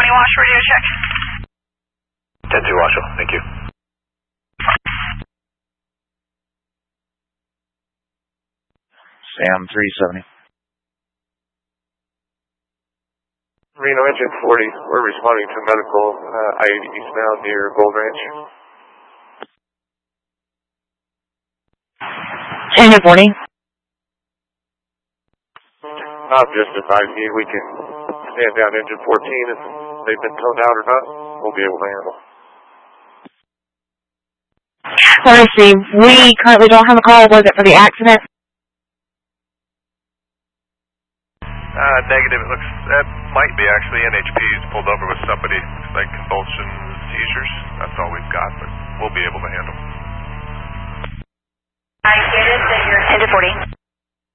Wash, radio check. 10-2 Washville, thank you. Sam 370. Reno engine 40, we're responding to medical I-80 eastbound near Gold Ranch. Engine 40. Not just advise you, we can stand down engine 14 if they've been toned out or not. We'll be able to handle. Let me see. We currently don't have a call. Was it for the accident? Negative. It looks, that might be actually NHP's pulled over with somebody. Looks like convulsions, seizures. That's all we've got, but we'll be able to handle. I get it that you're... Engine 40.